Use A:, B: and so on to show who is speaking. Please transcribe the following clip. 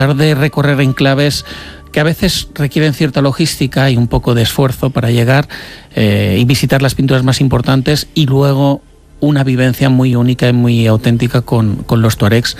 A: de recorrer enclaves que a veces requieren cierta logística y un poco de esfuerzo para llegar y visitar las pinturas más importantes, y luego una vivencia muy única y muy auténtica con los tuaregs